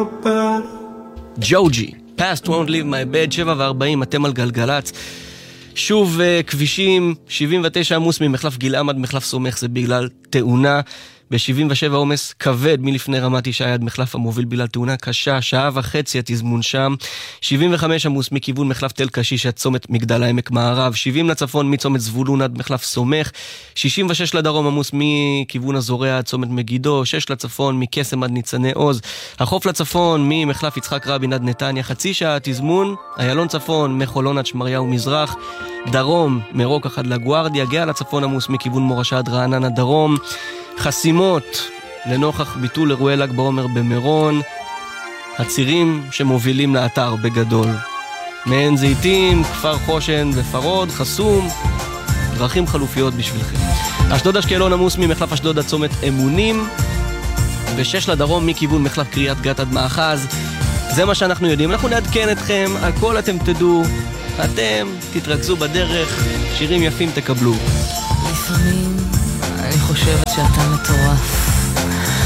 better. ג'וג'י, Past won't leave my bed, 7:40, אתם על גלגלץ. שוב כבישים, 79 עמוס ממחלף גלעם עד מחלף סומך, זה בגלל תאונה. ב-77 עומס כבד מלפני רמת ישי עד מחלף המוביל בגלל תאונה קשה, 1.5 שעות התזמון שם. 75 עמוס מכיוון מחלף תל קשיש עד צומת מגדל העמק מערב, 70 לצפון מצומת זבולון עד מחלף סומך, 66 לדרום עמוס מכיוון הזורע עד צומת מגידו, 6 לצפון מקסם עד ניצני עוז, החוף לצפון ממחלף יצחק רבין עד נתניה, 0.5 שעה תזמון, איילון צפון מחולון עד שמריהו מזרח, דרום מרוקח עד לגוארדיה, גאה לצפון עמוס מכיוון מורשה עד רעננה דרום, חסימות לנוכח ביטול אירועי ל"ג בעומר במירון, הצירים שמובילים לאתר בגדול, מעין זיתים, כפר חושן ופרוד, חסום, דרכים חלופיות בשבילכם. אשדוד אשקלון עמוס ממחלף אשדוד עד צומת אמונים, ו6 לדרום מכיוון מחלף קריית גת עד מאחז. זה מה שאנחנו יודעים, אנחנו נעדכן אתכם, הכל אתם תדעו, אתם תתרכזו בדרך, שירים יפים תקבלו. לפעמים אני חושבת שאתה מטורף,